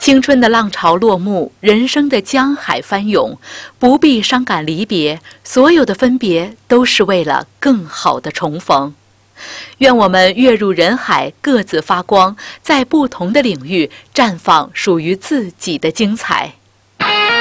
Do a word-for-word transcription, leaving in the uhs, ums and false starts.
青春的浪潮落幕，人生的江海翻涌，不必伤感离别，所有的分别都是为了更好的重逢。愿我们跃入人海，各自发光，在不同的领域绽放属于自己的精彩。